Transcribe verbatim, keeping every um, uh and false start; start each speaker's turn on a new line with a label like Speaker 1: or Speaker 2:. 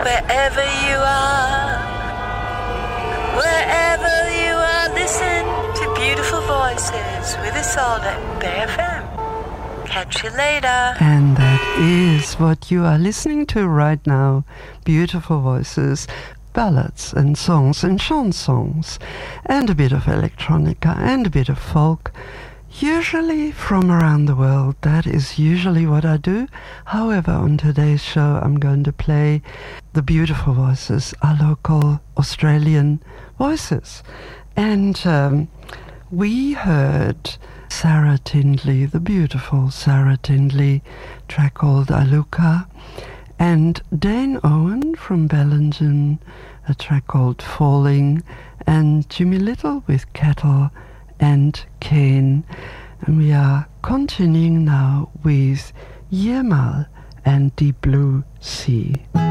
Speaker 1: wherever you are, wherever you are, listen to beautiful voices with Isolde at Bay F M. Catch you later.
Speaker 2: And that is what you are listening to right now. Beautiful voices, ballads and songs and chansons, and a bit of electronica and a bit of folk, usually from around the world. That is usually what I do. However, on today's show I'm going to play the beautiful voices, our local Australian voices. And um, we heard Sarah Tindley, the beautiful Sarah Tindley, track called Aluka, and Dane Owen from Bellingen, a track called Falling, and Jimmy Little with Cattle and Cane. And we are continuing now with Yemal and Deep Blue Sea.